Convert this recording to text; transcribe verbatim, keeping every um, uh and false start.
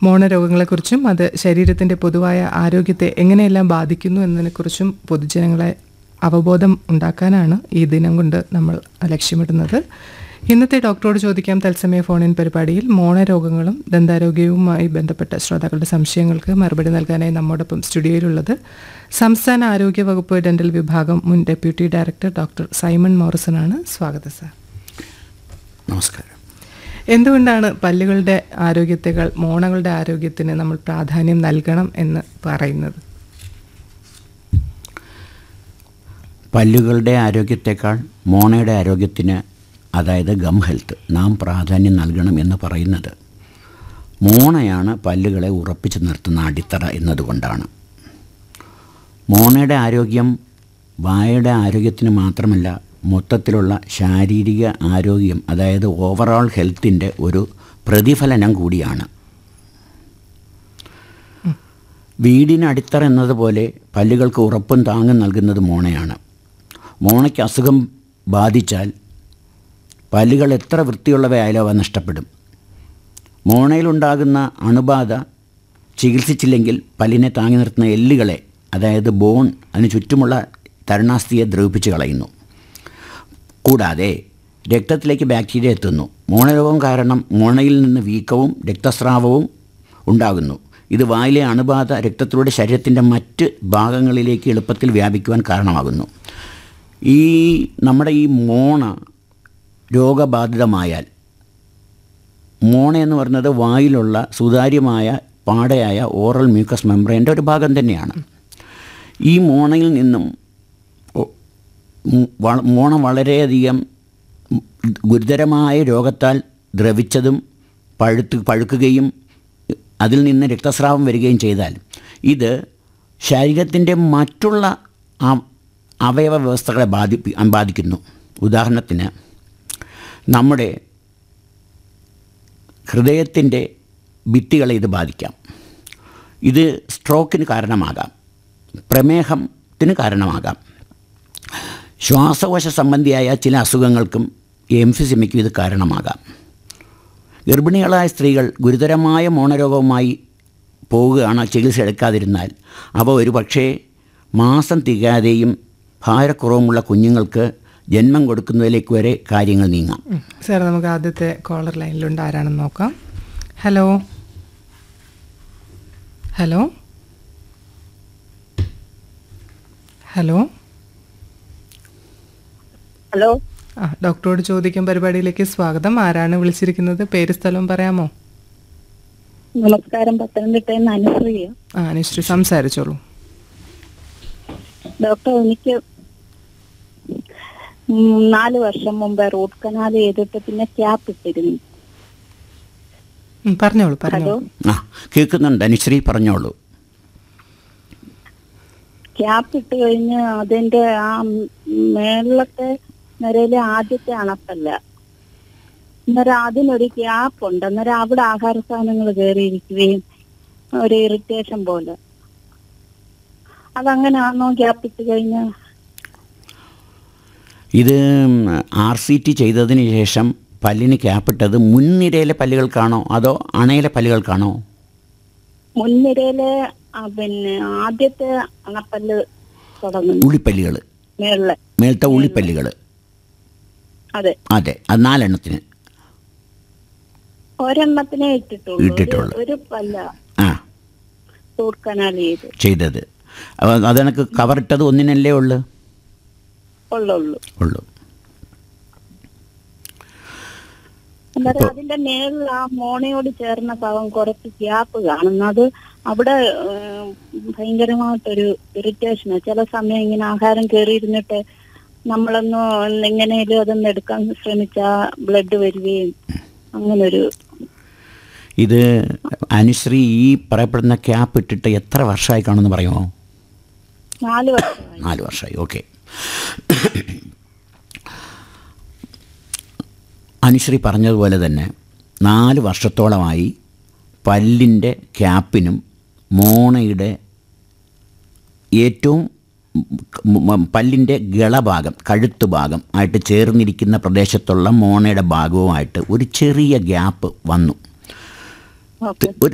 മോണരോഗങ്ങളെക്കുറിച്ചും അത് ശരീരത്തിൻ്റെ പൊതുവായ ആരോഗ്യത്തെ എങ്ങനെയെല്ലാം ബാധിക്കുന്നു എന്നതിനെക്കുറിച്ചും പൊതുജനങ്ങളെ അവബോധം ഉണ്ടാക്കാനാണ് ഈ ദിനം കൊണ്ട് നമ്മൾ ലക്ഷ്യമിടുന്നത്. ഇന്നത്തെ ഡോക്ടറോട് ചോദിക്കാം തത്സമയ ഫോണിൻ പരിപാടിയിൽ മോണരോഗങ്ങളും ദന്താരോഗ്യവുമായി ബന്ധപ്പെട്ട ശ്രോതാക്കളുടെ സംശയങ്ങൾക്ക് മറുപടി നൽകാനായി നമ്മോടൊപ്പം സ്റ്റുഡിയോയിലുള്ളത് സംസ്ഥാന ആരോഗ്യ വകുപ്പ് ഡെന്റൽ വിഭാഗം മുൻ ഡെപ്യൂട്ടി ഡയറക്ടർ ഡോക്ടർ സൈമൺ മോറിസണാണ്. സ്വാഗതം സാർ. നമസ്കാരം. എന്തുകൊണ്ടാണ് പല്ലുകളുടെ ആരോഗ്യത്തെക്കാൾ മോണകളുടെ ആരോഗ്യത്തിന് നമ്മൾ പ്രാധാന്യം നൽകണം എന്ന് പറയുന്നത്? പല്ലുകളുടെ ആരോഗ്യത്തെക്കാൾ മോണയുടെ ആരോഗ്യത്തിന്, അതായത് ഗം ഹെൽത്ത്, നാം പ്രാധാന്യം നൽകണം എന്ന് പറയുന്നത് മോണയാണ് പല്ലുകളെ ഉറപ്പിച്ചു നിർത്തുന്ന അടിത്തറ എന്നതുകൊണ്ടാണ്. മോണയുടെ ആരോഗ്യം വായയുടെ ആരോഗ്യത്തിന് മാത്രമല്ല, മൊത്തത്തിലുള്ള ശാരീരിക ആരോഗ്യം, അതായത് ഓവറോൾ ഹെൽത്തിൻ്റെ ഒരു പ്രതിഫലനം കൂടിയാണ്. വീടിന് അടിത്തറ എന്നതുപോലെ പല്ലുകൾക്ക് ഉറപ്പും താങ്ങും നൽകുന്നത് മോണയാണ്. മോണയ്ക്ക് അസുഖം ബാധിച്ചാൽ പല്ലുകൾ എത്ര വൃത്തിയുള്ളവയായാലും അവ നഷ്ടപ്പെടും. മോണയിലുണ്ടാകുന്ന അണുബാധ ചികിത്സിച്ചില്ലെങ്കിൽ പല്ലിനെ താങ്ങി നിർത്തുന്ന എല്ലുകളെ, അതായത് ബോൺ, അതിന് ചുറ്റുമുള്ള തരുണാസ്ഥിയെ ദ്രവിപ്പിച്ച് കളയുന്നു. കൂടാതെ രക്തത്തിലേക്ക് ബാക്ടീരിയ എത്തുന്നു. മോണരോഗം കാരണം മോണയിൽ നിന്ന് വീക്കവും രക്തസ്രാവവും ഉണ്ടാകുന്നു. ഇത് വായിലെ അണുബാധ രക്തത്തിലൂടെ ശരീരത്തിൻ്റെ മറ്റ് ഭാഗങ്ങളിലേക്ക് എളുപ്പത്തിൽ വ്യാപിക്കുവാൻ കാരണമാകുന്നു. ഈ നമ്മുടെ ഈ മോണ രോഗബാധിതമായാൽ, മോണ എന്ന് പറയുന്നത് വായിലുള്ള സുതാര്യമായ പാടയായ ഓറൽ മ്യൂക്കസ് മെംബ്രെയിൻ്റെ ഒരു ഭാഗം തന്നെയാണ്. ഈ മോണയിൽ നിന്നും മോണ വളരെയധികം ഗുരുതരമായ രോഗത്താൽ ദ്രവിച്ചതും പഴുത്ത് പഴുക്കുകയും അതിൽ നിന്ന് രക്തസ്രാവം വരികയും ചെയ്താൽ ഇത് ശരീരത്തിൻ്റെ മറ്റുള്ള അവയവ വ്യവസ്ഥകളെ ബാധി ബാധിക്കുന്നു. ഉദാഹരണത്തിന് നമ്മുടെ ഹൃദയത്തിൻ്റെ ഭിത്തികളെ ഇത് ബാധിക്കാം. ഇത് സ്ട്രോക്കിന് കാരണമാകാം, പ്രമേഹത്തിന് കാരണമാകാം, ശ്വാസകോശ സംബന്ധിയായ ചില അസുഖങ്ങൾക്കും എംഫിസിമയ്ക്കും ഇത് കാരണമാകാം. ഗർഭിണികളായ സ്ത്രീകൾ ഗുരുതരമായ മോണരോഗവുമായി പോവുകയാണ് ചികിത്സ എടുക്കാതിരുന്നാൽ അവ ഒരു പക്ഷേ മാസം തികയാതെയും ഭാരക്കുറവുമുള്ള കുഞ്ഞുങ്ങൾക്ക് ജന്മം കൊടുക്കുന്നതിലേക്ക് വരെ കാര്യങ്ങൾ നീങ്ങാം. സാർ, നമുക്ക് ആദ്യത്തെ കോളർ ലൈനിലുണ്ട്. ആരാണെന്ന് നോക്കാം. ഹലോ ഹലോ ഹലോ ഹലോ ആ ഡോക്ടറോട് ചോദിക്കും പരിപാടിയിലേക്ക് സ്വാഗതം. ആരാണ് വിളിച്ചിരിക്കുന്നത്? പേര് സ്ഥലവും പറയാമോ? നമസ്കാരം. പത്തനംതിട്ടയിൽ നിന്ന് അനുശ്രീ. ആ അനുശ്രീ, സംസാരിച്ചോളൂ. ഡോക്ടർ, എനിക്ക് നാല് വർഷം മുമ്പ് റൂട്ട് കനാൽ ചെയ്തിട്ട് പിന്നെ ക്യാപ്പ് ഇട്ടിരുന്നു. പറഞ്ഞോളൂ പറഞ്ഞോളൂ. ആ കേൾക്കുന്നുണ്ട് അനുശ്രീ, പറഞ്ഞോളൂ. ക്യാപ്പ് ഇട്ട് കഴിഞ്ഞ് അതിന്റെ ആ മേളത്തെ നിരയിലെ ആദ്യത്തെ അണപ്പല്ല, അന്നേരം അതിനൊരു ക്യാപ്പ് ഉണ്ട്. അന്നേരം അവിടെ ആഹാര സാധനങ്ങൾ കയറിയിരിക്കുകയും ഒരു ഇറിറ്റേഷൻ പോലെ. അതങ്ങനെയാണോ ക്യാപ്പ് ഇട്ട് കഴിഞ്ഞാൽ? ഇത് ആർ സി ടി ചെയ്തതിന് ശേഷം പല്ലിന് ക്യാപ്പിട്ടത് മുൻനിരയിലെ പല്ലുകൾക്കാണോ അതോ അണയിലെ പല്ലുകൾക്കാണോ? മുൻനിരയിലെ പിന്നെ ആദ്യത്തെ അണപ്പല്ല് തുടങ്ങുന്നു, ഉള്ളിപ്പല്ലുകൾ, മേളിലെ മേളത്തെ ഉള്ളിപ്പല്ലുകൾ. അതെ അതെ, അത് നാലെണ്ണത്തിന് ഒരെണ്ണത്തിനെ ഇട്ടിട്ടുള്ളൂ. ഇട്ടിട്ടുള്ളൂ. ഒരു പല്ല ആ റൂട്ട് കനാൽ ചെയ്ത് ചെയ്തത്. അതെനക്ക് കവറിട്ടത് ഒന്നിനല്ലേ ഉള്ളു ഉള്ളു ഉള്ളു അന്നേരം അതിന്റെ മേളിൽ ആ മോണയോട് ചേർന്ന ഭാഗം കുറച്ച് ഗ്യാപ്പ് കാണുന്നു. അത് അവിടെ ഭയങ്കരമായിട്ടൊരു ഇറിറ്റേഷന്. ചില സമയം ഇങ്ങനെ ആഹാരം കയറിയിരുന്നിട്ട് നമ്മളൊന്ന് എങ്ങനെയും അതൊന്ന് എടുക്കാൻ ശ്രമിച്ചാൽ ബ്ലഡ് വരികയും അങ്ങനൊരു. ഇത് അനുശ്രീ, ഈ പറയപ്പെടുന്ന ക്യാപ്പ് ഇട്ടിട്ട് എത്ര വർഷമായി കാണുമെന്ന് പറയുമോ? നാല് വർഷമായി. നാല് വർഷമായി ഓക്കെ. അനുശ്രീ പറഞ്ഞതുപോലെ തന്നെ നാല് വർഷത്തോളമായി പല്ലിൻ്റെ ക്യാപ്പിനും മോണയുടെ ഏറ്റവും പല്ലിൻ്റെ ഗളഭാഗം, കഴുത്ത് ഭാഗം ആയിട്ട് ചേർന്നിരിക്കുന്ന പ്രദേശത്തുള്ള മോണയുടെ ഭാഗവുമായിട്ട് ഒരു ചെറിയ ഗ്യാപ്പ് വന്നു. ഒരു